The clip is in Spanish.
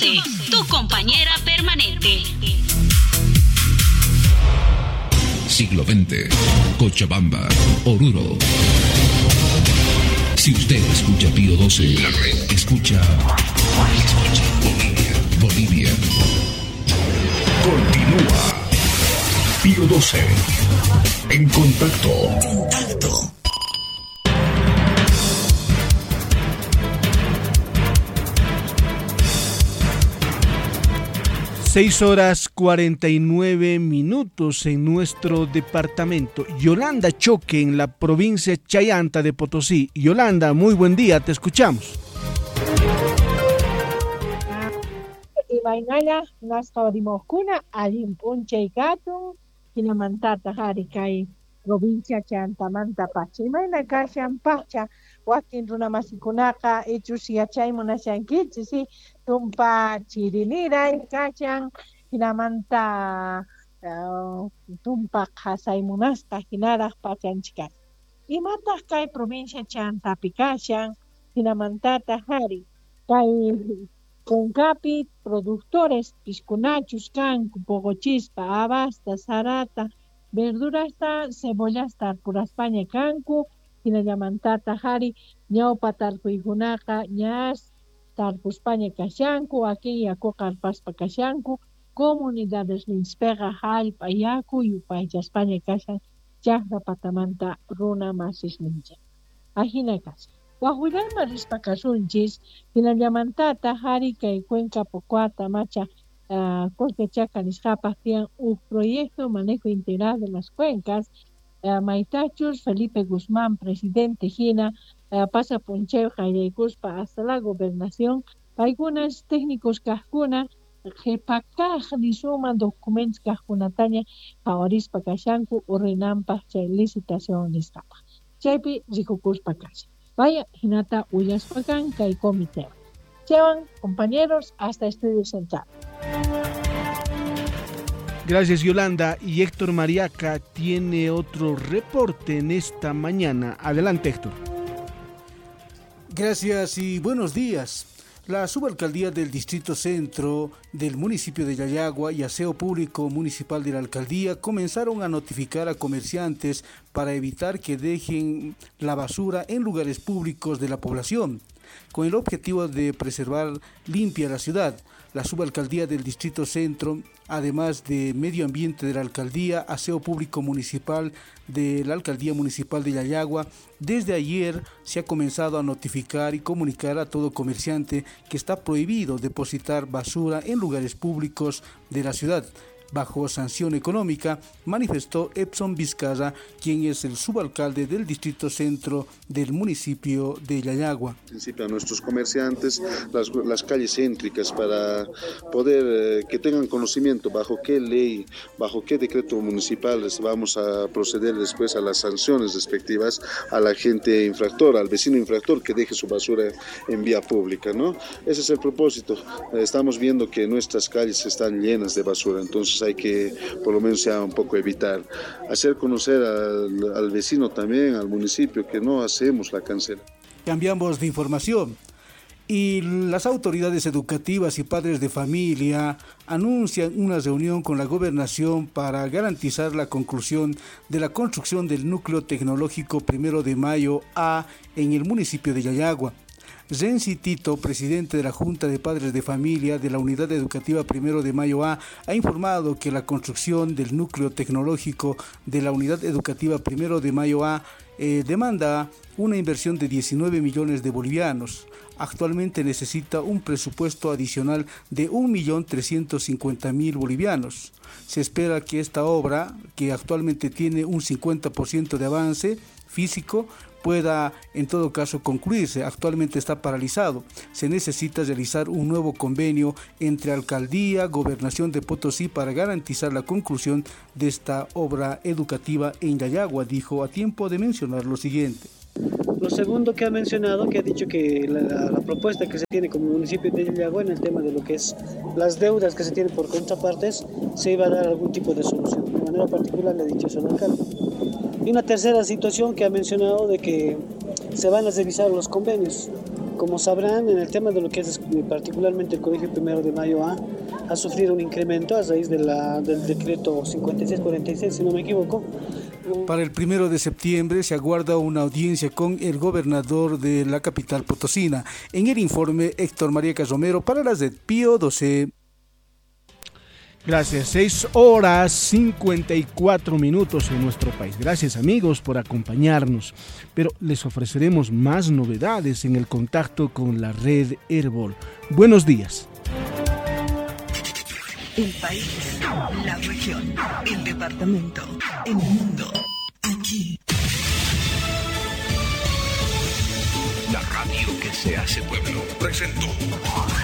12, tu compañera permanente. Siglo XX, Cochabamba, Oruro. Si usted escucha Pío 12, escucha Bolivia. Continúa Pío 12. En contacto. 6:49 en nuestro departamento. Yolanda Choque, en la provincia Chayanta de Potosí. Yolanda, muy buen día, te escuchamos. Imaynalla nasqawarimukuna allin p'unchay katun hinamantata qhari kay provincia Chantamanta pacha imayna kashan pacha wakin runamasikunaqa ichus yachaymunashankichis tumpa chiriniray kashan hinamanta tumpa qhasaymunasqa hinaraq pachanchik kashan imataq kay provincia Chantapi kashan hinamantata qhari kay Concapi productores piscunachus kanku pogochispa abasta sarata verdurasta cebollasta puraspaña kanku hinallamantata qhari ñawpa tarpuykunaqa ñas tarpuspaña kashanku wakin yakuqa arpaspa kashanku comunidades nispiqa hallp'a yaku yupaychaspaña kashan chaqra patamanta runa masisninchik ahina kashan Wahuyllayman rispa kasunchis hinallamantata qhari kay Cuenca Pucuata macha Colquechaca nisqapaq tiyan huk proyecto manejo integral de las cuencas maytachus Felipe Guzmán presidente hina pasa punchayqa yaykuspa hasta la gobernación paykunas técnicos kaqkuna qhipakaq nisuman documentos kaqkunataña qawarispa kashanku urinanpaq chay licitación nisqapaq chaypi rikukuspa kashan vaya hinata uyaspakan kay comité. Llevan compañeros hasta Estudio Central. Gracias, Yolanda. Y Héctor Mariaca tiene otro reporte en esta mañana. Adelante, Héctor. Gracias y buenos días. La subalcaldía del Distrito Centro del municipio de Yayagua y Aseo Público Municipal de la Alcaldía comenzaron a notificar a comerciantes para evitar que dejen la basura en lugares públicos de la población, con el objetivo de preservar limpia la ciudad. La subalcaldía del Distrito Centro, además de Medio Ambiente de la Alcaldía, Aseo Público Municipal de la Alcaldía Municipal de Yayagua, desde ayer se ha comenzado a notificar y comunicar a todo comerciante que está prohibido depositar basura en lugares públicos de la ciudad. Bajo sanción económica, manifestó Epson Vizcarra, quien es el subalcalde del Distrito Centro del municipio de Yayagua. En principio a nuestros comerciantes, las calles céntricas para poder que tengan conocimiento bajo qué ley, bajo qué decreto municipal vamos a proceder después a las sanciones respectivas a la gente infractora, al vecino infractor que deje su basura en vía pública, ¿no? Ese es el propósito. Estamos viendo que nuestras calles están llenas de basura, entonces hay que por lo menos sea un poco evitar, hacer conocer al vecino también, al municipio, que no hacemos la cancela. Cambiamos de información y las autoridades educativas y padres de familia anuncian una reunión con la gobernación para garantizar la conclusión de la construcción del núcleo tecnológico 1 de Mayo A en el municipio de Yayagua. Renzi Tito, presidente de la Junta de Padres de Familia de la Unidad Educativa 1 de Mayo A, ha informado que la construcción del núcleo tecnológico de la Unidad Educativa 1 de Mayo A demanda una inversión de 19 millones de bolivianos. Actualmente necesita un presupuesto adicional de 1.350.000 bolivianos. Se espera que esta obra, que actualmente tiene un 50% de avance físico, pueda en todo caso concluirse. Actualmente está paralizado. Se necesita realizar un nuevo convenio entre Alcaldía, Gobernación de Potosí para garantizar la conclusión de esta obra educativa en Yayagua, dijo a tiempo de mencionar lo siguiente. Lo segundo que ha mencionado, que ha dicho que la propuesta que se tiene como municipio de Yayagua en el tema de lo que es las deudas que se tienen por contrapartes, se iba a dar algún tipo de solución. De manera particular le ha dicho eso al alcalde. Y una tercera situación que ha mencionado de que se van a revisar los convenios Como sabrán, en el tema de lo que es particularmente el Colegio 1 de Mayo ha sufrido un incremento a raíz del decreto 5646, si no me equivoco. Para el 1 de septiembre se aguarda una audiencia con el gobernador de la capital potosina. En el informe, Héctor María Romero para las de Pío 12. Gracias, 6:54 en nuestro país. Gracias amigos por acompañarnos, pero les ofreceremos más novedades en el contacto con la red Herbol. Buenos días. El país, la región, el departamento, el mundo, aquí. La radio que se hace pueblo presentó